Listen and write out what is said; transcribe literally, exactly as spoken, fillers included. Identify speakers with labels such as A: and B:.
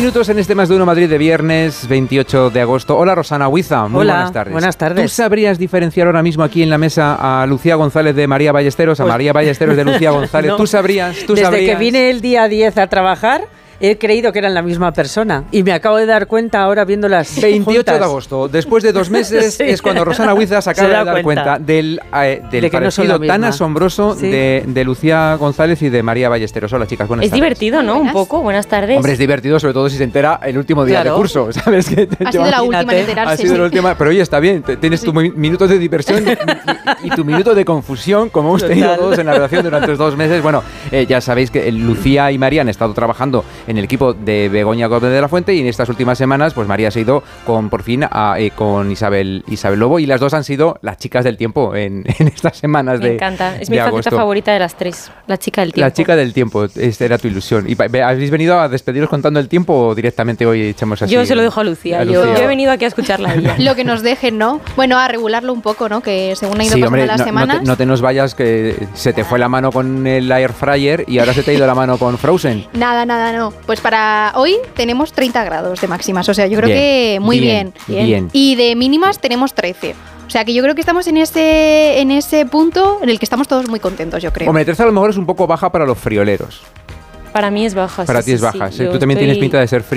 A: minutos en este Más de Uno Madrid de viernes veintiocho de agosto. Hola, Rosana Huiza, muy
B: Hola,
A: buenas tardes.
B: buenas tardes.
A: ¿Tú sabrías diferenciar ahora mismo aquí en la mesa a Lucía González de María Ballesteros, a
B: Pues,
A: María Ballesteros de Lucía González?
B: no.
A: ¿Tú sabrías? ¿Tú
B: Desde
A: sabrías?
B: que vine el día diez a trabajar, he creído que eran la misma persona. Y me acabo de dar cuenta ahora viendo las
A: veintiocho
B: juntas.
A: de agosto, después de dos meses,
B: Sí.
A: es cuando Rosana Huiza se acaba
B: Se
A: de
B: da
A: dar cuenta,
B: cuenta
A: del, eh, del
B: de que no son
A: parecido
B: la
A: tan
B: misma.
A: asombroso
B: Sí.
A: de, de Lucía González y de María Ballesteros. Hola, chicas, buenas
C: Es
A: tardes.
C: divertido, ¿no? Un poco. Buenas tardes.
A: Hombre, es divertido, sobre todo si se entera el último día
B: Claro.
A: de curso, ¿sabes? Que te
D: Ha sido
A: lleva-
D: la última en
B: Imagínate.
D: enterarse.
A: Ha sido
D: sí.
A: la última, pero oye, está bien, te- tienes tus mi- minutos de diversión y, y tu minuto de confusión, como hemos tenido
B: Total.
A: todos en la redacción durante los dos meses. Bueno, eh, ya sabéis que eh, Lucía y María han estado trabajando en el equipo de Begoña Gómez de la Fuente y en estas últimas semanas, pues María se ha ido con, por fin, a, eh, con Isabel, Isabel Lobo, y las dos han sido las chicas del tiempo en, en estas semanas
C: Me
A: de
C: encanta. Es
A: de
C: mi faceta
A: agosto.
C: favorita de las tres. La chica del tiempo.
A: La chica del tiempo, esta era tu ilusión. ¿Y pa- habéis venido a despediros contando el tiempo o directamente hoy echamos así?
C: Yo se lo dejo a Lucía.
A: a
C: Yo,
A: Lucía?
C: yo he venido aquí a escucharla a ella.
D: Lo que nos dejen, ¿no? Bueno, a regularlo un poco, ¿no? Que según ha ido
A: Sí,
D: pasando
A: hombre,
D: las
A: no, no
D: semanas.
A: te, no te nos vayas, que se te fue la mano con el air fryer y ahora se te ha ido la mano con Frozen.
D: Nada, nada, no. Pues para hoy tenemos treinta grados de máximas, o sea, yo creo
A: Bien,
D: que muy bien.
A: bien, bien.
D: Y de mínimas tenemos trece. O sea, que yo creo que estamos en ese, en ese punto en el que estamos todos muy contentos, yo creo.
A: Hombre, trece a lo mejor es un poco baja para los frioleros.
C: Para mí es baja.
A: Para
C: sí,
A: ti es
C: sí,
A: baja.
C: sí.
A: sí.
C: Yo
A: Tú también
C: estoy-
A: tienes pinta de ser